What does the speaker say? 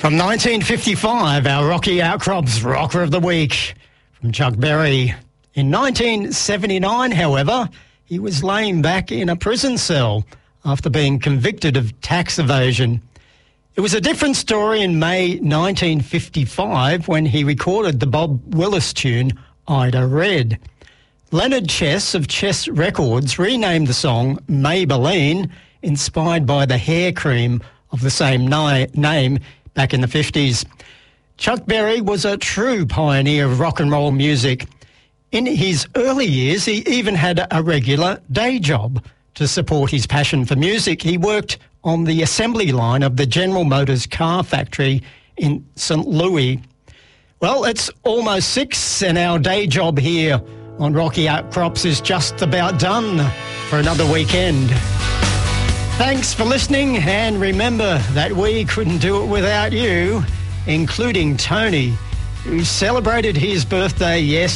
From 1955, our Rocky Outcrops Rocker of the Week from Chuck Berry. In 1979, however, he was laying back in a prison cell after being convicted of tax evasion. It was a different story in May 1955 when he recorded the Bob Willis tune, Ida Red. Leonard Chess of Chess Records renamed the song Maybelline, inspired by the hair cream of the same name back in the 50s. Chuck Berry was a true pioneer of rock and roll music. In his early years, he even had a regular day job. To support his passion for music, he worked on the assembly line of the General Motors car factory in St. Louis. Well, it's almost 6 and our day job here on Rocky Outcrops is just about done for another weekend. Thanks for listening, and remember that we couldn't do it without you, including Tony, who celebrated his birthday yesterday.